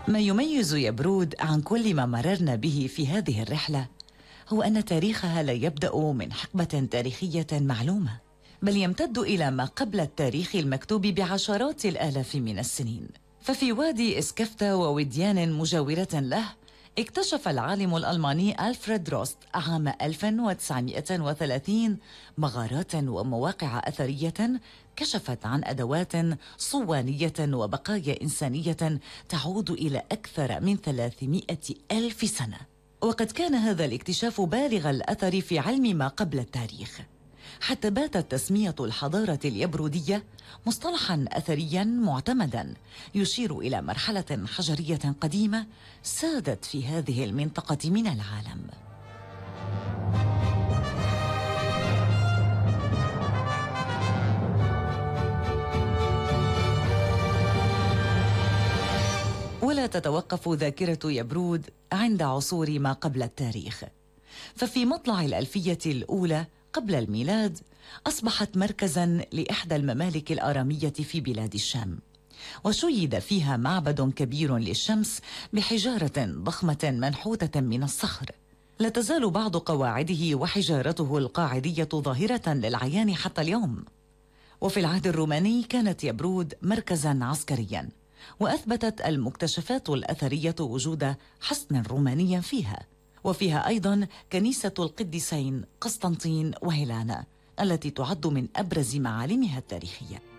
ما يميز يبرود عن كل ما مررنا به في هذه الرحلة هو أن تاريخها لا يبدأ من حقبة تاريخية معلومة، بل يمتد إلى ما قبل التاريخ المكتوب بعشرات الآلاف من السنين. ففي وادي إسكفتا ووديان مجاورة له، اكتشف العالم الألماني ألفريد روست عام 1930 مغارات ومواقع أثرية كشفت عن أدوات صوانية وبقايا إنسانية تعود إلى أكثر من 300 ألف سنة. وقد كان هذا الاكتشاف بالغ الأثر في علم ما قبل التاريخ، حتى باتت تسمية الحضارة اليبرودية مصطلحاً أثرياً معتمداً يشير إلى مرحلة حجرية قديمة سادت في هذه المنطقة من العالم. ولا تتوقف ذاكرة يبرود عند عصور ما قبل التاريخ، ففي مطلع الألفية الأولى قبل الميلاد أصبحت مركزاً لإحدى الممالك الآرامية في بلاد الشام، وشيد فيها معبد كبير للشمس بحجارة ضخمة منحوتة من الصخر. لا تزال بعض قواعده وحجارته القاعدية ظاهرة للعيان حتى اليوم. وفي العهد الروماني كانت يبرود مركزاً عسكرياً، وأثبتت المكتشفات الأثرية وجود حصن روماني فيها، وفيها أيضاً كنيسة القديسين قسطنطين وهيلانا التي تعد من أبرز معالمها التاريخية.